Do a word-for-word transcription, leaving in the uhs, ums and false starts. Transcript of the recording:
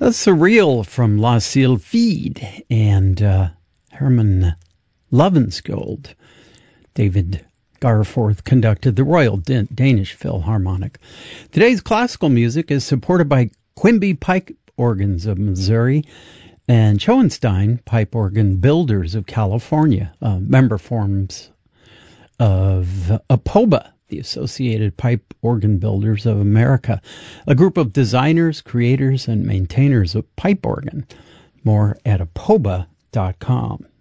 A Surreal from La Sylphide and uh, Herman Lovenskold. David Garforth conducted the Royal Dan- Danish Philharmonic. Today's classical music is supported by Quimby Pipe Organs of Missouri and Schoenstein Pipe Organ Builders of California, uh, member forms of A P O B A, the Associated Pipe Organ Builders of America, a group of designers, creators, and maintainers of pipe organ. More at apoba dot com.